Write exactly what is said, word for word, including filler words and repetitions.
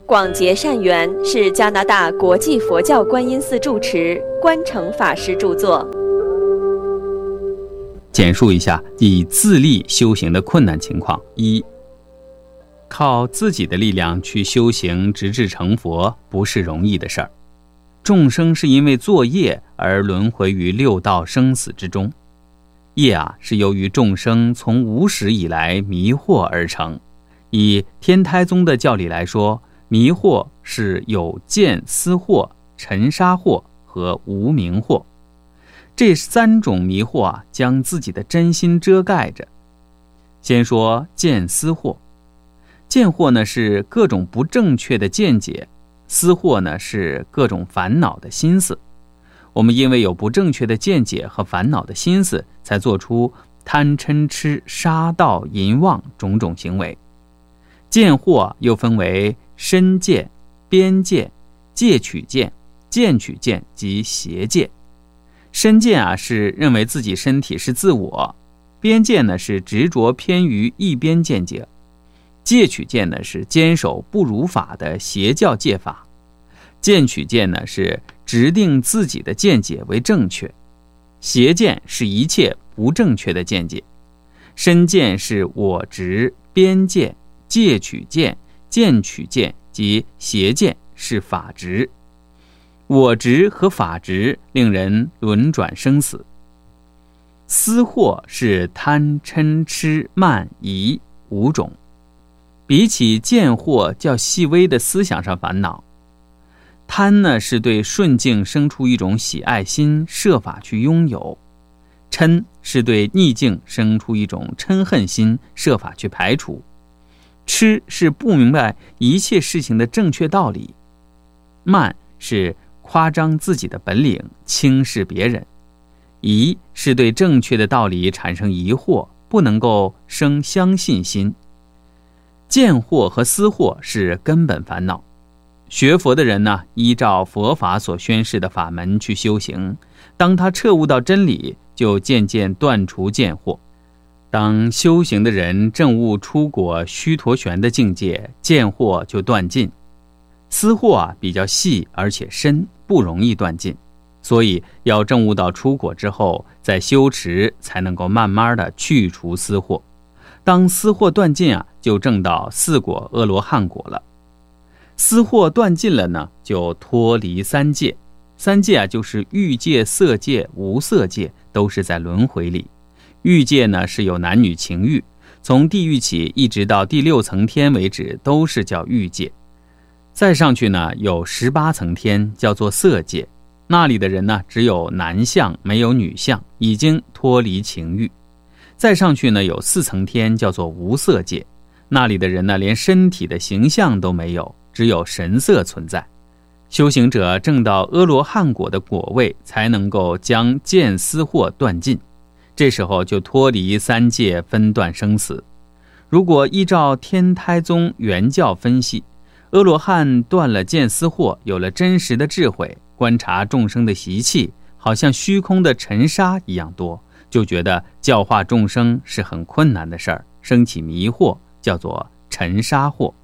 广结善缘是加拿大国际佛教观音寺住持观诚法师著作。 简述一下以自力修行的困难情况。一，靠自己的力量去修行直至成佛不是容易的事儿。众生是因为作业而轮回于六道生死之中，业啊是由于众生从无始以来迷惑而成。以天台宗的教理来说，迷惑是有见思惑、尘沙惑和无明惑。这三种迷惑啊，将自己的真心遮盖着。先说见思惑，见惑呢是各种不正确的见解，思惑呢是各种烦恼的心思。我们因为有不正确的见解和烦恼的心思，才做出贪嗔痴杀盗淫妄种种行为。见惑又分为身见、边见、戒取见、见取见及邪见。身见啊是认为自己身体是自我，边见呢是执着偏于一边见解，戒取见呢是坚守不如法的邪教戒法，见取见呢是执定自己的见解为正确，邪见是一切不正确的见解。身见是我执，边见、戒取见、见取见及邪见是法执。我执和法执令人轮转生死。思惑是贪嗔痴慢疑五种，比起见惑较细微的思想上烦恼。贪呢是对顺境生出一种喜爱心，设法去拥有；嗔是对逆境生出一种嗔恨心，设法去排除；痴是不明白一切事情的正确道理；慢是夸张自己的本领，轻视别人；疑是对正确的道理产生疑惑，不能够生相信心。见惑和思惑是根本烦恼。学佛的人呢，依照佛法所宣示的法门去修行，当他彻悟到真理，就渐渐断除见惑。当修行的人证悟出果须陀洹的境界，见惑就断尽。思惑啊比较细而且深，不容易断尽，所以要证悟到出果之后，再修持才能够慢慢的去除思惑。当思惑断尽啊，就证到四果阿罗汉果了。思惑断尽了呢，就脱离三界。三界啊，就是欲界、色界、无色界，都是在轮回里。欲界呢是有男女情欲，从地狱起一直到第六层天为止，都是叫欲界。再上去呢，有十八层天，叫做色界，那里的人呢只有男相没有女相，已经脱离情欲。再上去呢，有四层天，叫做无色界，那里的人呢连身体的形象都没有，只有神色存在。修行者证到阿罗汉果的果位，才能够将见思惑断尽，这时候就脱离三界，分断生死。如果依照天台宗原教分析，阿罗汉断了见思惑，有了真实的智慧，观察众生的习气，好像虚空的尘沙一样多，就觉得教化众生是很困难的事儿，升起迷惑，叫做尘沙惑。